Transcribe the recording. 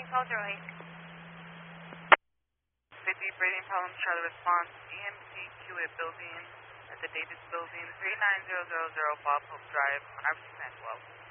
Call 08. 50 breathing problems, Charlie response, EMC Hewitt building at the Davis building, 39000 Bob Hope Drive, Iverson at 12.